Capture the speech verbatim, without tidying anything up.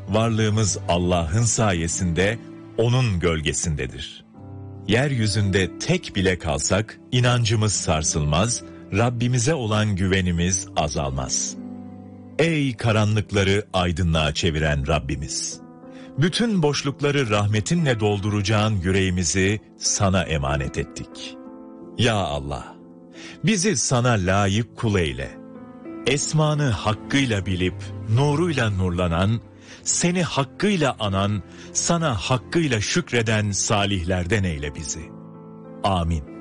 varlığımız Allah'ın sayesinde, onun gölgesindedir. Yeryüzünde tek bile kalsak, inancımız sarsılmaz, Rabbimize olan güvenimiz azalmaz. Ey karanlıkları aydınlığa çeviren Rabbimiz! Bütün boşlukları rahmetinle dolduracağın yüreğimizi sana emanet ettik. Ya Allah! Bizi sana layık kul eyle. Esmanı hakkıyla bilip, nuruyla nurlanan, seni hakkıyla anan, sana hakkıyla şükreden salihlerden eyle bizi. Amin.